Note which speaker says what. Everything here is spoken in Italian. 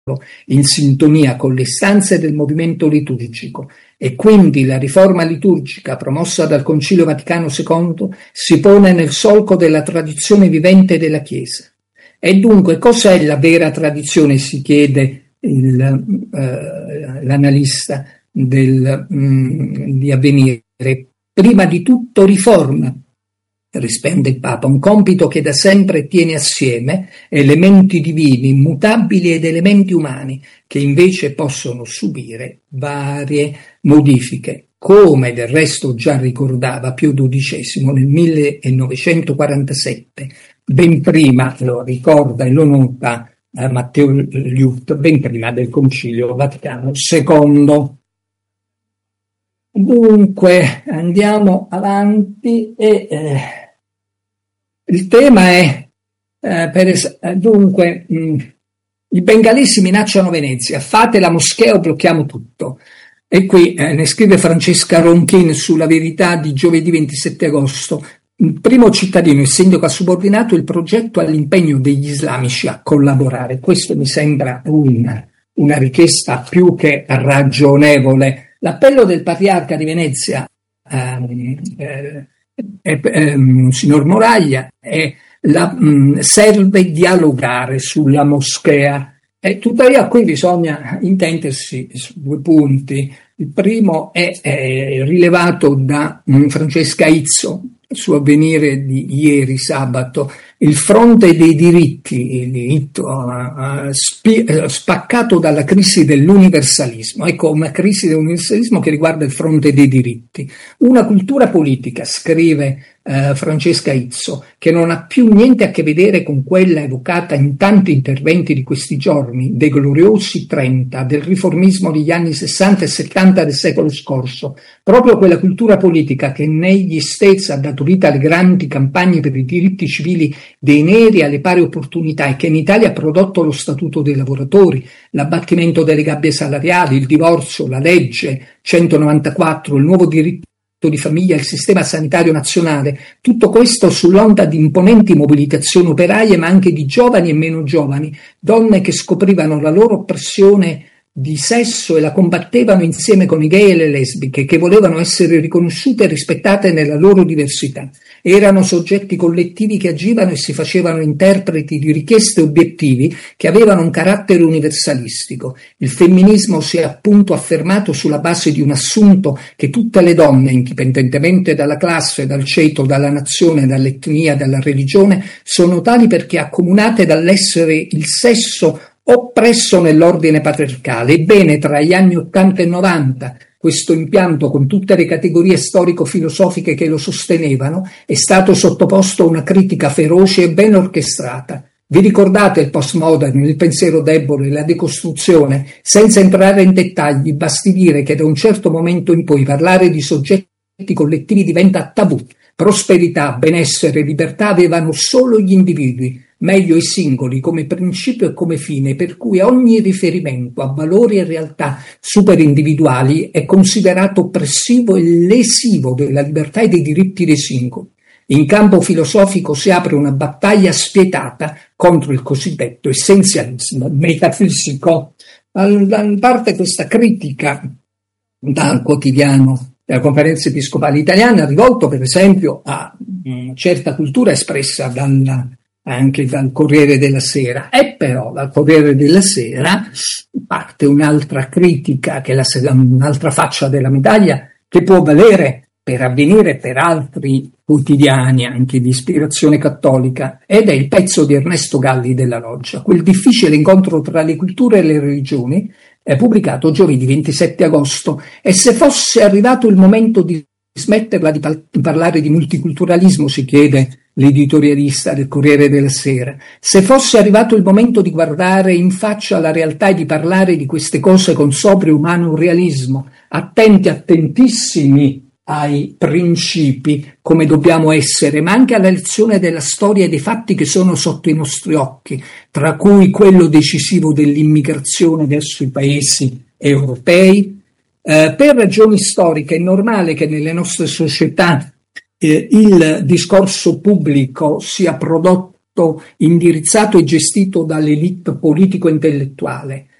Speaker 1: in sintonia con le istanze del movimento liturgico, e quindi la riforma liturgica promossa dal Concilio Vaticano II si pone nel solco della tradizione vivente della Chiesa. E dunque cos'è la vera tradizione, si chiede l'analista di Avvenire. Prima di tutto riforma, risponde il Papa, un compito che da sempre tiene assieme elementi divini, immutabili, ed elementi umani, che invece possono subire varie modifiche, come del resto già ricordava Pio XII nel 1947, ben prima, lo ricorda e lo nota Matteo Liut, ben prima del Concilio Vaticano II. Dunque andiamo avanti e il tema è dunque i bengalesi minacciano Venezia, fate la moschea o blocchiamo tutto. E qui ne scrive Francesca Ronchin sulla Verità di giovedì 27 agosto. Il primo cittadino, il sindaco, ha subordinato il progetto all'impegno degli islamici a collaborare. Questo mi sembra una richiesta più che ragionevole. L'appello del patriarca di Venezia, signor Moraglia, serve dialogare sulla moschea. E tuttavia qui bisogna intendersi su due punti. Il primo è rilevato da Francesca Izzo su Avvenire di ieri sabato. Il fronte dei diritti, spaccato dalla crisi dell'universalismo. Ecco, una crisi dell'universalismo che riguarda il fronte dei diritti. Una cultura politica, scrive Francesca Izzo, che non ha più niente a che vedere con quella evocata in tanti interventi di questi giorni, dei gloriosi 30, del riformismo degli anni 60 e 70 del secolo scorso. Proprio quella cultura politica che negli States ha dato vita alle grandi campagne per i diritti civili dei neri alle pari opportunità, e che in Italia ha prodotto lo Statuto dei lavoratori, l'abbattimento delle gabbie salariali, il divorzio, la legge 194, il nuovo diritto di famiglia, il sistema sanitario nazionale. Tutto questo sull'onda di imponenti mobilitazioni operaie, ma anche di giovani e meno giovani, donne che scoprivano la loro oppressione di sesso e la combattevano insieme con i gay e le lesbiche, che volevano essere riconosciute e rispettate nella loro diversità. Erano soggetti collettivi che agivano e si facevano interpreti di richieste e obiettivi che avevano un carattere universalistico. Il femminismo si è appunto affermato sulla base di un assunto che tutte le donne, indipendentemente dalla classe, dal ceto, dalla nazione, dall'etnia, dalla religione, sono tali perché accomunate dall'essere il sesso oppresso nell'ordine patriarcale. Ebbene, tra gli anni 80 e 90 questo impianto, con tutte le categorie storico-filosofiche che lo sostenevano, è stato sottoposto a una critica feroce e ben orchestrata. Vi ricordate il postmodern, il pensiero debole, la decostruzione? Senza entrare in dettagli, basti dire che da un certo momento in poi parlare di soggetti collettivi diventa tabù. Prosperità, benessere, libertà avevano solo gli individui, meglio i singoli, come principio e come fine, per cui ogni riferimento a valori e realtà superindividuali è considerato oppressivo e lesivo della libertà e dei diritti dei singoli. In campo filosofico si apre una battaglia spietata contro il cosiddetto essenzialismo metafisico. Da parte questa critica dal quotidiano della Conferenza Episcopale Italiana, rivolto per esempio a una certa cultura espressa anche dal Corriere della Sera. E però dal Corriere della Sera parte un'altra critica, che è un'altra faccia della medaglia, che può valere per Avvenire per altri quotidiani anche di ispirazione cattolica, ed è il pezzo di Ernesto Galli della Loggia, quel difficile incontro tra le culture e le religioni, è pubblicato giovedì 27 agosto. E se fosse arrivato il momento di smetterla di parlare di multiculturalismo, si chiede l'editorialista del Corriere della Sera, se fosse arrivato il momento di guardare in faccia la realtà e di parlare di queste cose con sobrio umano realismo, attentissimi ai principi come dobbiamo essere, ma anche alla lezione della storia e dei fatti che sono sotto i nostri occhi, tra cui quello decisivo dell'immigrazione verso i paesi europei. Per ragioni storiche è normale che nelle nostre società il discorso pubblico sia prodotto tutto indirizzato e gestito dall'elite politico-intellettuale.